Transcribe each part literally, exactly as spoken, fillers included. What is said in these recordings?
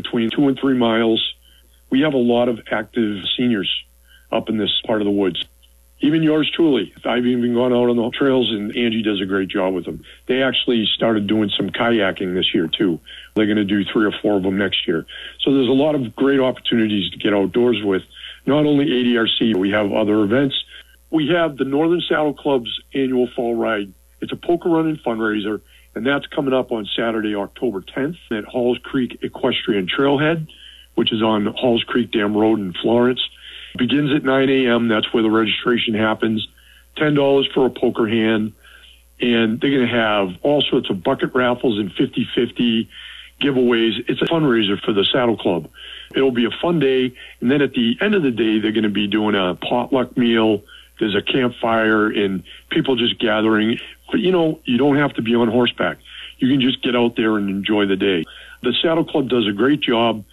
between two and three miles. We have a lot of active seniors up in this part of the woods. Even yours truly. I've even gone out on the trails, and Angie does a great job with them. They actually started doing some kayaking this year, too. They're going to do three or four of them next year. So there's a lot of great opportunities to get outdoors with. Not only A D R C, we have other events. We have the Northern Saddle Club's annual fall ride. It's a poker run and fundraiser, and that's coming up on Saturday, October tenth at Halls Creek Equestrian Trailhead, which is on Halls Creek Dam Road in Florence. Begins at nine a.m. That's where the registration happens. ten dollars for a poker hand. And they're going to have all sorts of bucket raffles and fifty-fifty giveaways. It's a fundraiser for the Saddle Club. It'll be a fun day. And then at the end of the day, they're going to be doing a potluck meal. There's a campfire and people just gathering. But, you know, you don't have to be on horseback. You can just get out there and enjoy the day. The Saddle Club does a great job.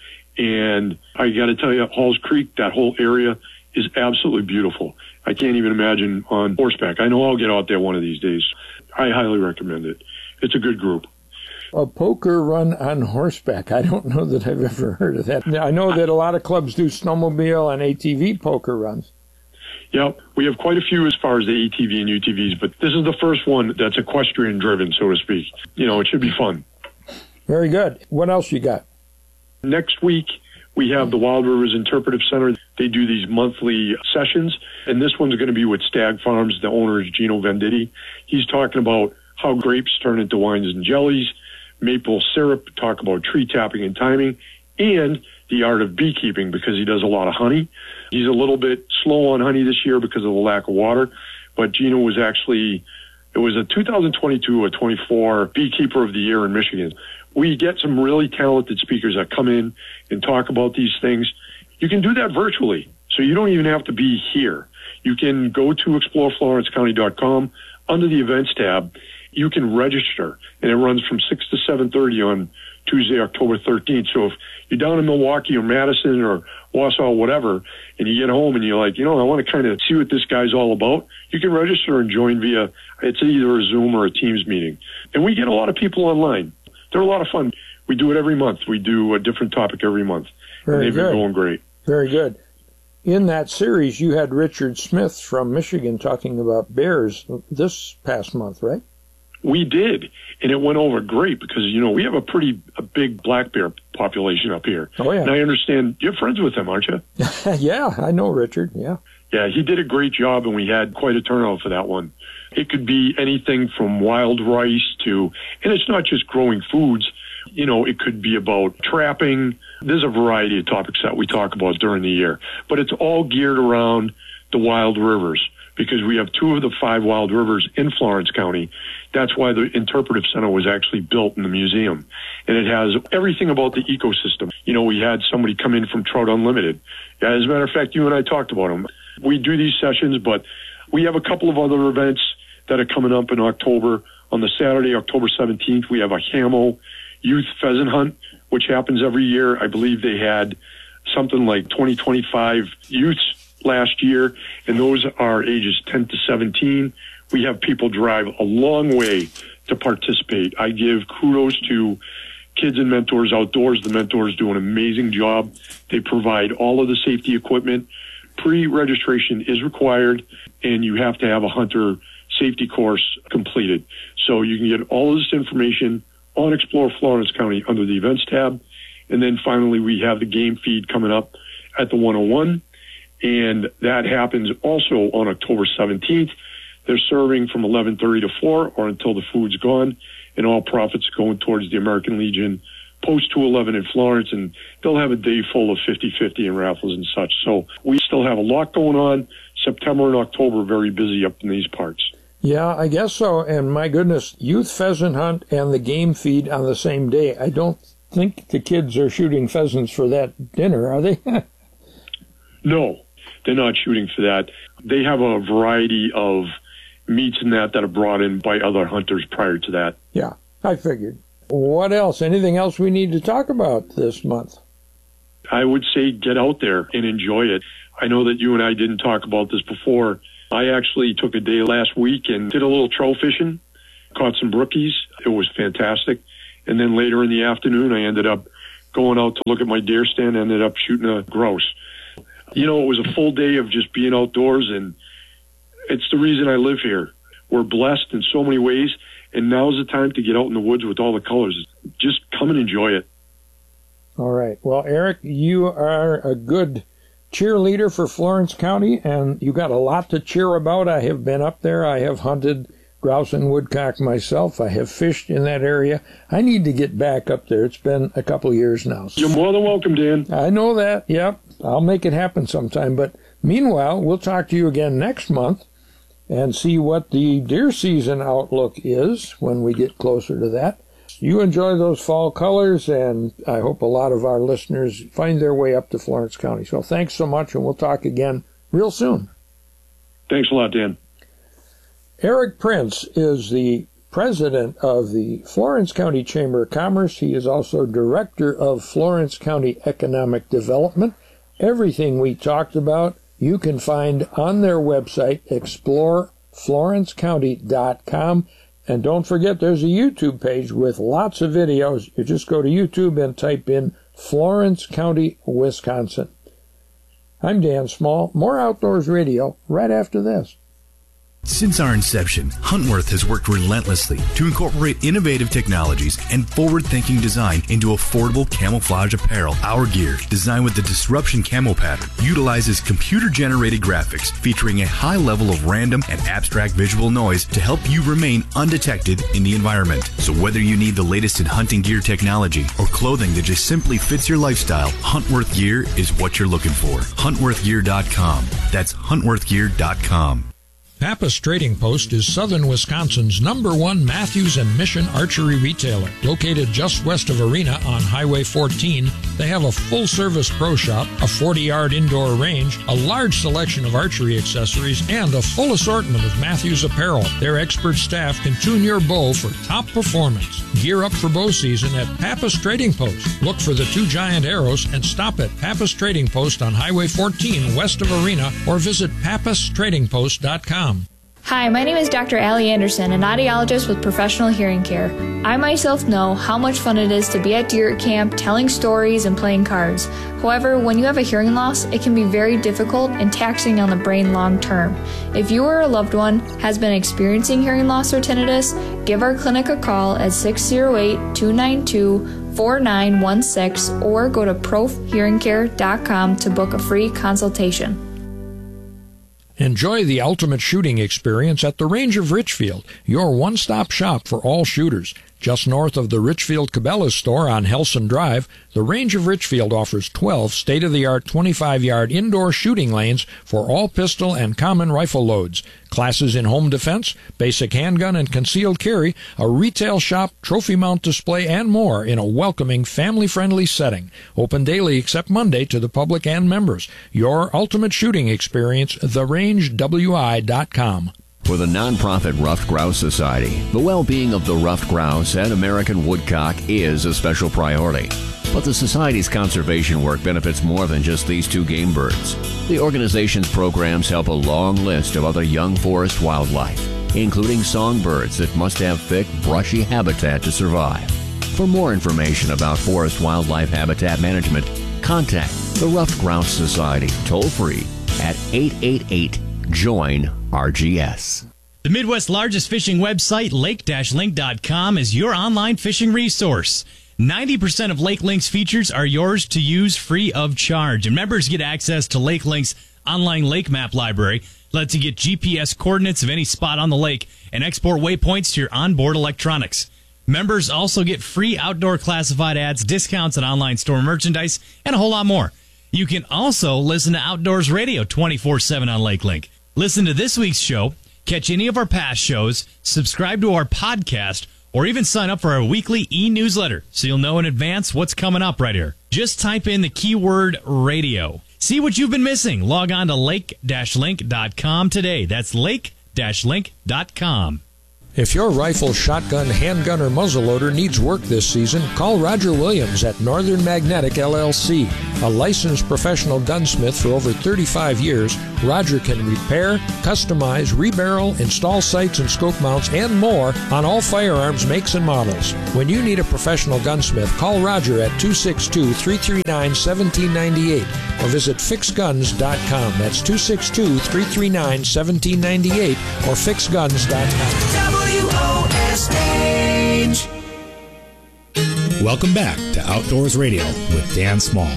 And I got to tell you, Halls Creek, that whole area is absolutely beautiful. I can't even imagine on horseback. I know I'll get out there one of these days. I highly recommend it. It's a good group. A poker run on horseback. I don't know that I've ever heard of that. I know that a lot of clubs do snowmobile and A T V poker runs. Yeah, we have quite a few as far as the A T V and U T Vs, but this is the first one that's equestrian driven, so to speak. You know, it should be fun. Very good. What else you got? Next week, we have the Wild Rivers Interpretive Center. They do these monthly sessions, and this one's going to be with Stag Farms. The owner is Gino Venditti. He's talking about how grapes turn into wines and jellies, maple syrup, talk about tree tapping and timing, and the art of beekeeping because he does a lot of honey. He's a little bit slow on honey this year because of the lack of water, but Gino was actually, it was a two thousand twenty-two or twenty-four Beekeeper of the Year in Michigan. We get some really talented speakers that come in and talk about these things. You can do that virtually, so you don't even have to be here. You can go to explore florence county dot com. Under the events tab, you can register, and it runs from six to seven thirty on Tuesday, October thirteenth. So if you're down in Milwaukee or Madison or Wausau or whatever, and you get home and you're like, you know, I want to kind of see what this guy's all about, you can register and join via, it's either a Zoom or a Teams meeting. And we get a lot of people online. They're a lot of fun. We do it every month. We do a different topic every month. Very and they've good. been going great. Very good. In that series, you had Richard Smith from Michigan talking about bears this past month, right? We did, and it went over great because, you know, we have a pretty a big black bear population up here. Oh, yeah. And I understand you're friends with him, aren't you? Yeah, I know Richard, yeah. Yeah, he did a great job, and we had quite a turnout for that one. It could be anything from wild rice to, and it's not just growing foods. You know, it could be about trapping. There's a variety of topics that we talk about during the year, but it's all geared around the wild rivers because we have two of the five wild rivers in Florence County. That's why the Interpretive Center was actually built in the museum. And it has everything about the ecosystem. You know, we had somebody come in from Trout Unlimited. As a matter of fact, you and I talked about them. We do these sessions, but we have a couple of other events that are coming up in October. On the Saturday, October seventeenth, we have a Hamo Youth Pheasant Hunt, which happens every year. I believe they had something like twenty, twenty-five youths last year, and those are ages ten to seventeen. We have people drive a long way to participate. I give kudos to Kids and Mentors Outdoors. The mentors do an amazing job. They provide all of the safety equipment. Pre-registration is required, and you have to have a hunter safety course completed. So you can get all of this information on Explore Florence County under the Events tab. And then finally, we have the game feed coming up at the one oh one, and that happens also on October seventeenth. They're serving from eleven thirty to four or until the food's gone, and all profits going towards the American Legion Post two eleven in Florence, and they'll have a day full of fifty-fifty and raffles and such. So we still have a lot going on. September and October, very busy up in these parts. Yeah, I guess so. And my goodness, youth pheasant hunt and the game feed on the same day. I don't think the kids are shooting pheasants for that dinner, are they? No, they're not shooting for that. They have a variety of meats and that that are brought in by other hunters prior to that. Yeah, I figured. What else? Anything else we need to talk about this month? I would say get out there and enjoy it. I know that you and I didn't talk about this before. I actually took a day last week and did a little trout fishing, caught some brookies. It was fantastic. And then later in the afternoon, I ended up going out to look at my deer stand, ended up shooting a grouse. You know, it was a full day of just being outdoors, and it's the reason I live here. We're blessed in so many ways, and now's the time to get out in the woods with all the colors. Just come and enjoy it. All right. Well, Eric, you are a good cheerleader for Florence County, and you got a lot to cheer about. I have been up there. I have hunted grouse and woodcock myself. I have fished in that area. I need to get back up there. It's been a couple of years now. You're more than welcome, Dan. I know that. Yep. I'll make it happen sometime. But meanwhile, we'll talk to you again next month and see what the deer season outlook is when we get closer to that. You enjoy those fall colors, and I hope a lot of our listeners find their way up to Florence County. So thanks so much, and we'll talk again real soon. Thanks a lot, Dan. Eric Prince is the president of the Florence County Chamber of Commerce. He is also director of Florence County Economic Development. Everything we talked about you can find on their website, explore florence county dot com. And don't forget, there's a YouTube page with lots of videos. You just go to YouTube and type in Florence County, Wisconsin. I'm Dan Small. More Outdoors Radio right after this. Since our inception, Huntworth has worked relentlessly to incorporate innovative technologies and forward-thinking design into affordable camouflage apparel. Our gear, designed with the Disruption Camo pattern, utilizes computer-generated graphics featuring a high level of random and abstract visual noise to help you remain undetected in the environment. So whether you need the latest in hunting gear technology or clothing that just simply fits your lifestyle, Huntworth gear is what you're looking for. huntworth gear dot com. That's huntworth gear dot com. Pappas Trading Post is southern Wisconsin's number one Matthews and Mission archery retailer. Located just west of Arena on Highway fourteen, they have a full-service pro shop, a forty-yard indoor range, a large selection of archery accessories, and a full assortment of Matthews apparel. Their expert staff can tune your bow for top performance. Gear up for bow season at Pappas Trading Post. Look for the two giant arrows and stop at Pappas Trading Post on Highway fourteen west of Arena or visit pappas trading post dot com. Hi, my name is Doctor Allie Anderson, an audiologist with Professional Hearing Care. I myself know how much fun it is to be at deer camp, telling stories and playing cards. However, when you have a hearing loss, it can be very difficult and taxing on the brain long term. If you or a loved one has been experiencing hearing loss or tinnitus, give our clinic a call at six oh eight, two nine two, four nine one six or go to prof hearing care dot com to book a free consultation. Enjoy the ultimate shooting experience at the Range of Richfield, your one-stop shop for all shooters. Just north of the Richfield Cabela's store on Helson Drive, the Range of Richfield offers twelve state-of-the-art twenty-five-yard indoor shooting lanes for all pistol and common rifle loads, classes in home defense, basic handgun and concealed carry, a retail shop, trophy mount display, and more in a welcoming, family-friendly setting. Open daily except Monday to the public and members. Your ultimate shooting experience, the range w i dot com. For the nonprofit Ruffed Grouse Society, the well-being of the ruffed grouse and American woodcock is a special priority. But the Society's conservation work benefits more than just these two game birds. The organization's programs help a long list of other young forest wildlife, including songbirds that must have thick, brushy habitat to survive. For more information about forest wildlife habitat management, contact the Ruffed Grouse Society toll-free at eight eight eight, join R G S. The Midwest's largest fishing website, lake dash link dot com, is your online fishing resource. ninety percent of Lake Link's features are yours to use free of charge. And members get access to Lake Link's online lake map library. Lets you get G P S coordinates of any spot on the lake and export waypoints to your onboard electronics. Members also get free outdoor classified ads, discounts on online store merchandise, and a whole lot more. You can also listen to Outdoors Radio twenty-four seven on Lake Link. Listen to this week's show, catch any of our past shows, subscribe to our podcast, or even sign up for our weekly e-newsletter so you'll know in advance what's coming up right here. Just type in the keyword radio. See what you've been missing. Log on to lake dash link dot com today. That's lake dash link dot com. If your rifle, shotgun, handgun, or muzzleloader needs work this season, call Roger Williams at Northern Magnetic L L C. A licensed professional gunsmith for over thirty-five years, Roger can repair, customize, rebarrel, install sights and scope mounts, and more on all firearms makes and models. When you need a professional gunsmith, call Roger at two six two, three three nine, one seven nine eight or visit fix guns dot com. That's two six two, three three nine, one seven nine eight or fix guns dot com. W O S H. Welcome back to Outdoors Radio with Dan Small.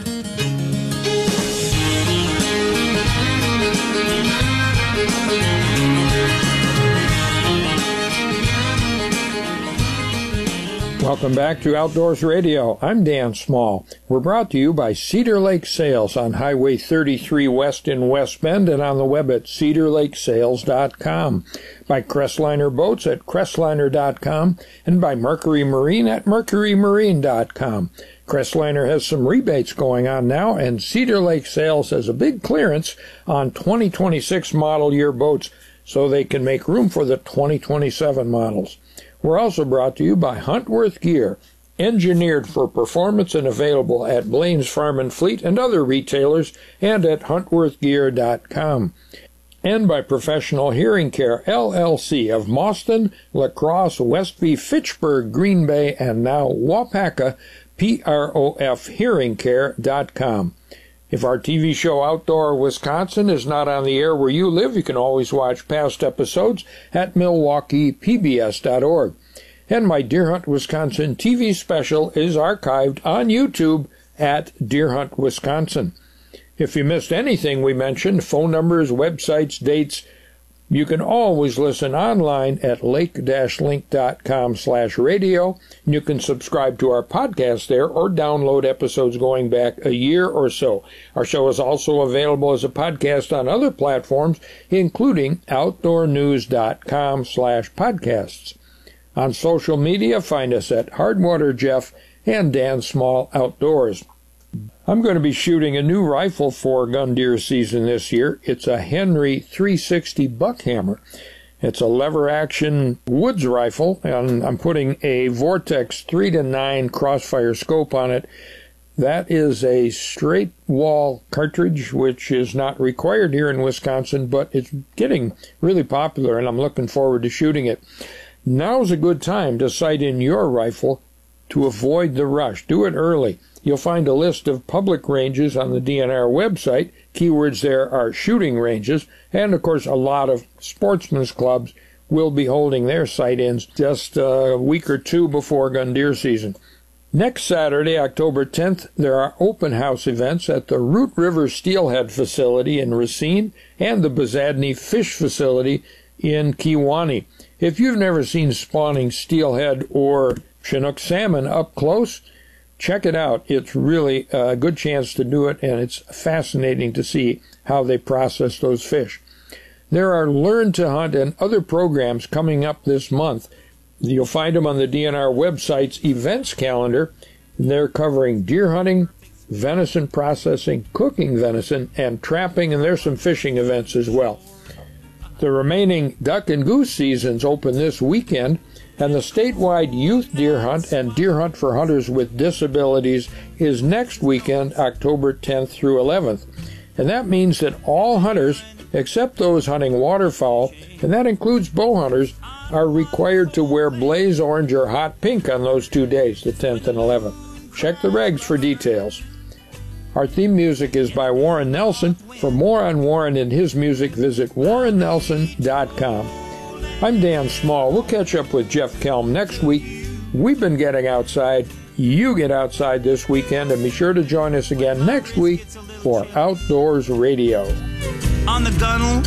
Welcome back to Outdoors Radio. I'm Dan Small. We're brought to you by Cedar Lake Sales on Highway thirty-three West in West Bend and on the web at cedar lake sales dot com, by Crestliner Boats at crestliner dot com, and by Mercury Marine at mercury marine dot com. Crestliner has some rebates going on now, and Cedar Lake Sales has a big clearance on twenty twenty-six model year boats, so they can make room for the twenty twenty-seven models. We're also brought to you by Huntworth Gear, engineered for performance and available at Blaine's Farm and Fleet and other retailers, and at huntworth gear dot com. And by Professional Hearing Care, L L C of Mauston, La Crosse, Westby, Fitchburg, Green Bay, and now Wapaka, P R O F hearing care dot com. If our T V show Outdoor Wisconsin is not on the air where you live, you can always watch past episodes at milwaukee p b s dot org. And my Deer Hunt Wisconsin T V special is archived on YouTube at Deer Hunt Wisconsin. If you missed anything we mentioned, phone numbers, websites, dates, you can always listen online at lake dash link dot com slash radio. You can subscribe to our podcast there or download episodes going back a year or so. Our show is also available as a podcast on other platforms, including outdoor news dot com slash podcasts. On social media, find us at Hardwater Jeff and Dan Small Outdoors. I'm going to be shooting a new rifle for gun deer season this year. It's a Henry three sixty Buckhammer. It's a lever-action woods rifle, and I'm putting a Vortex three to nine crossfire scope on it. That is a straight wall cartridge, which is not required here in Wisconsin, but it's getting really popular, and I'm looking forward to shooting it. Now's a good time to sight in your rifle to avoid the rush. Do it early. You'll find a list of public ranges on the D N R website. Keywords there are shooting ranges, and of course a lot of sportsmen's clubs will be holding their sight-ins just a week or two before gun deer season. Next Saturday, October tenth, there are open house events at the Root River Steelhead facility in Racine and the Bazadney Fish facility in Kewaunee. If you've never seen spawning steelhead or Chinook salmon up close, check it out. It's really a good chance to do it, and it's fascinating to see how they process those fish. There are Learn to Hunt and other programs coming up this month. You'll find them on the D N R website's events calendar. They're covering deer hunting, venison processing, cooking venison, and trapping, and there's some fishing events as well. The remaining duck and goose seasons open this weekend, and the statewide youth deer hunt and deer hunt for hunters with disabilities is next weekend, October tenth through eleventh. And that means that all hunters, except those hunting waterfowl, and that includes bow hunters, are required to wear blaze orange or hot pink on those two days, the tenth and eleventh. Check the regs for details. Our theme music is by Warren Nelson. For more on Warren and his music, visit warren nelson dot com. I'm Dan Small. We'll catch up with Jeff Kelm next week. We've been getting outside. You get outside this weekend, and be sure to join us again next week for Outdoors Radio. On the gunnel,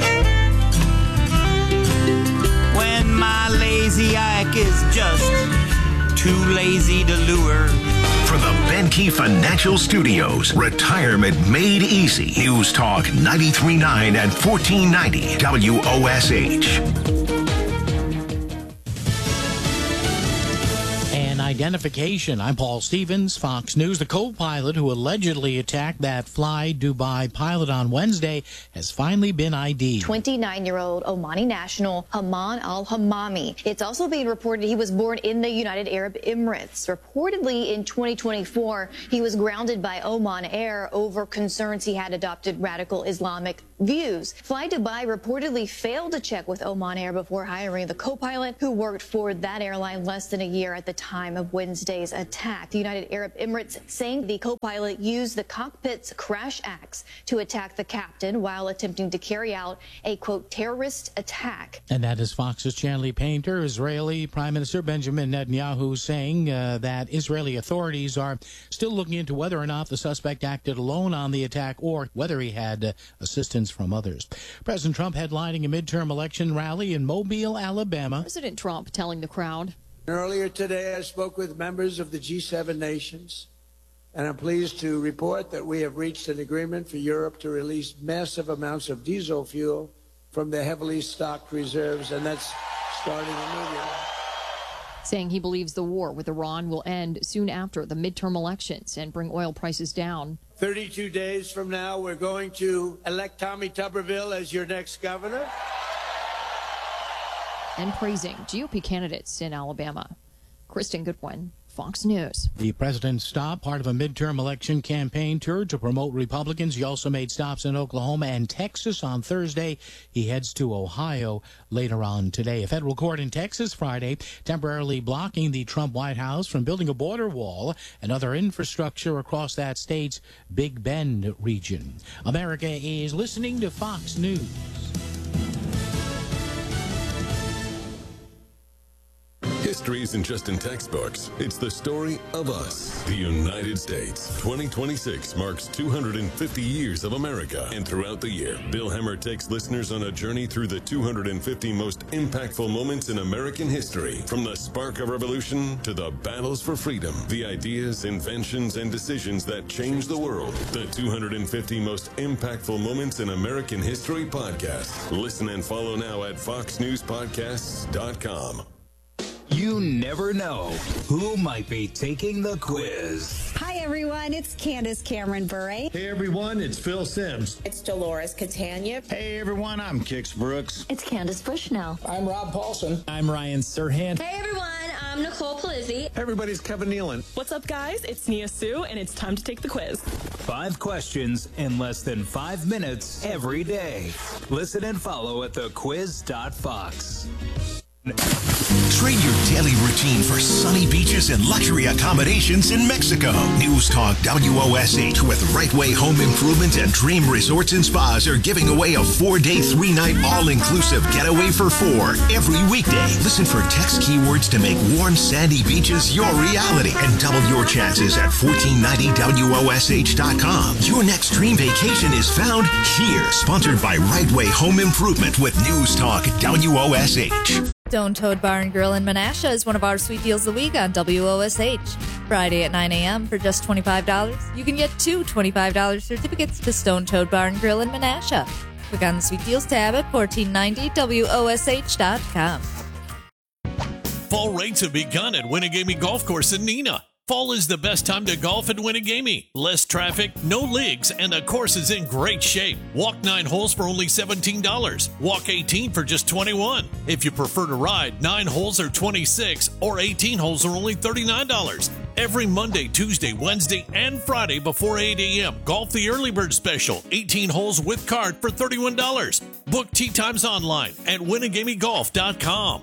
when my lazy Ike is just too lazy to lure. From the Benke Financial Studios, retirement made easy. News Talk ninety-three point nine and fourteen ninety W O S H. identification. I'm Paul Stevens, Fox News. The co-pilot who allegedly attacked that Fly Dubai pilot on Wednesday has finally been I D'd. twenty-nine-year-old Omani national Haman al-Hamami. It's also being reported he was born in the United Arab Emirates. Reportedly in twenty twenty-four, he was grounded by Oman Air over concerns he had adopted radical Islamic views. Fly Dubai reportedly failed to check with Oman Air before hiring the co-pilot who worked for that airline less than a year at the time of Wednesday's attack. The United Arab Emirates saying the co-pilot used the cockpit's crash axe to attack the captain while attempting to carry out a, quote, terrorist attack. And that is Fox's Chanley Painter. Israeli Prime Minister Benjamin Netanyahu saying uh, that Israeli authorities are still looking into whether or not the suspect acted alone on the attack or whether he had uh, assistance from others. President Trump headlining a midterm election rally in Mobile, Alabama. President Trump telling the crowd. Earlier today, I spoke with members of the G seven nations, and I'm pleased to report that we have reached an agreement for Europe to release massive amounts of diesel fuel from their heavily stocked reserves, and that's starting immediately. Saying he believes the war with Iran will end soon after the midterm elections and bring oil prices down. thirty-two days from now, we're going to elect Tommy Tuberville as your next governor. And praising G O P candidates in Alabama. Kristen Goodwin, Fox News. The president stopped part of a midterm election campaign tour to promote Republicans. He also made stops in Oklahoma and Texas on Thursday. He heads to Ohio later on today. A federal court in Texas Friday temporarily blocking the Trump White House from building a border wall and other infrastructure across that state's Big Bend region. America is listening to Fox News. History isn't just in textbooks. It's the story of us, the United States. twenty twenty-six marks two hundred fifty years of America. And throughout the year, Bill Hemmer takes listeners on a journey through the two hundred fifty most impactful moments in American history. From the spark of revolution to the battles for freedom, the ideas, inventions, and decisions that changed the world. The two hundred fifty most impactful moments in American history podcast. Listen and follow now at fox news podcasts dot com. You never know who might be taking the quiz. Hi, everyone. It's Candace Cameron Bure. Hey, everyone. It's Phil Sims. It's Dolores Catania. Hey, everyone. I'm Kix Brooks. It's Candace Bushnell. I'm Rob Paulson. I'm Ryan Serhant. Hey, everyone. I'm Nicole Palizzi. Hey, everybody. It's Kevin Nealon. What's up, guys? It's Nia Sue, and it's time to take the quiz. Five questions in less than five minutes every day. Listen and follow at the quiz dot fox. Trade your daily routine for sunny beaches and luxury accommodations in Mexico. News Talk W O S H with Right Way Home Improvement and Dream Resorts and Spas are giving away a four-day, three-night all-inclusive getaway for four every weekday. Listen for text keywords to make warm, sandy beaches your reality and double your chances at fourteen ninety W O S H dot com. Your next dream vacation is found here. Sponsored by Right Way Home Improvement with News Talk W O S H. Stone Toad Bar and Grill in Menasha is one of our sweet deals of the week on W O S H. Friday at nine a.m. for just twenty-five dollars, you can get two twenty-five dollars certificates to Stone Toad Bar and Grill in Menasha. Click on the Sweet Deals tab at fourteen ninety W O S H dot com. Fall rates have begun at Winnegamie Golf Course in Neenah. Fall is the best time to golf at Winnegamie. Less traffic, no leagues, and the course is in great shape. Walk nine holes for only seventeen dollars. Walk eighteen for just twenty-one dollars. If you prefer to ride, nine holes are twenty-six dollars or eighteen holes are only thirty-nine dollars. Every Monday, Tuesday, Wednesday, and Friday before eight a.m. Golf the Early Bird Special. eighteen holes with cart for thirty-one dollars. Book tee times online at winnegamie golf dot com.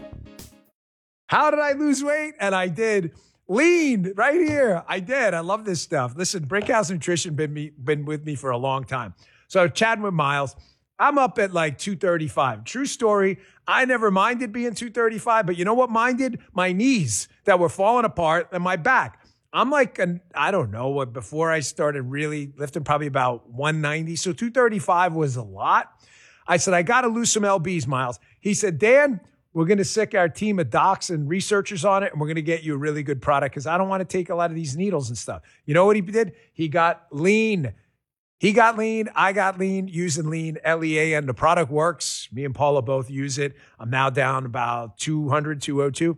How did I lose weight? And I did. Lean right here. I did. I love this stuff. Listen, Brickhouse Nutrition been me been with me for a long time. So chatting with Miles, I'm up at like two thirty-five. True story. I never minded being two thirty-five, but you know what minded? My knees that were falling apart and my back. I'm like, an, I don't know what, before I started really lifting, probably about one ninety. So two thirty-five was a lot. I said, I got to lose some L Bs, Miles. He said, Dan, we're going to sick our team of docs and researchers on it, and we're going to get you a really good product because I don't want to take a lot of these needles and stuff. You know what he did? He got lean. He got lean. I got lean using lean, L E A N. The product works. Me and Paula both use it. I'm now down about two hundred, two oh two.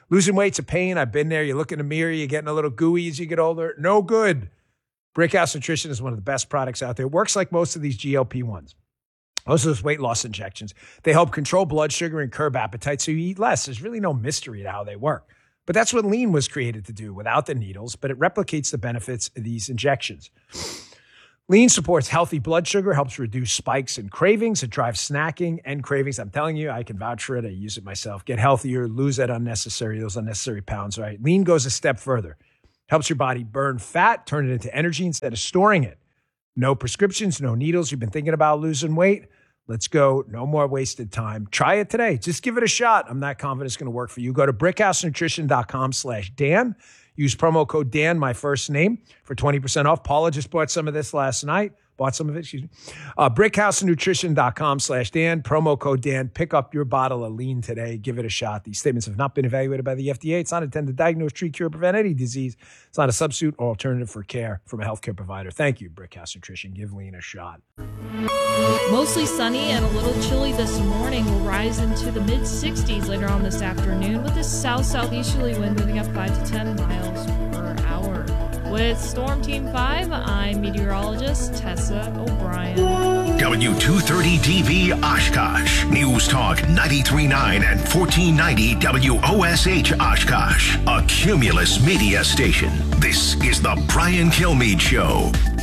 Losing weight's a pain. I've been there. You look in the mirror, you're getting a little gooey as you get older. No good. Brickhouse Nutrition is one of the best products out there. It works like most of these G L P ones. Most of those weight loss injections. They help control blood sugar and curb appetite so you eat less. There's really no mystery to how they work. But that's what Lean was created to do without the needles, but it replicates the benefits of these injections. Lean supports healthy blood sugar, helps reduce spikes and cravings. It drives snacking and cravings. I'm telling you, I can vouch for it. I use it myself. Get healthier, lose that unnecessary, those unnecessary pounds, right? Lean goes a step further. Helps your body burn fat, turn it into energy instead of storing it. No prescriptions, no needles. You've been thinking about losing weight? Let's go. No more wasted time. Try it today. Just give it a shot. I'm not confident it's going to work for you. Go to brickhousenutrition.com slash Dan. Use promo code Dan, my first name, for twenty percent off. Paula just bought some of this last night. Bought some of it, excuse me. Uh, brickhousenutrition.com slash Dan. Promo code Dan. Pick up your bottle of Lean today. Give it a shot. These statements have not been evaluated by the F D A. It's not intended to diagnose, treat, cure, prevent any disease. It's not a substitute or alternative for care from a healthcare provider. Thank you, Brickhouse Nutrition. Give Lean a shot. Mostly sunny and a little chilly this morning. Will rise into the mid sixties later on this afternoon with a south-southeasterly wind moving up five to ten miles per hour. With Storm Team five, I'm meteorologist Tessa O'Brien. W two thirty D B Oshkosh. News Talk ninety-three point nine and fourteen ninety W O S H Oshkosh. A Cumulus media station. This is the Brian Kilmeade Show.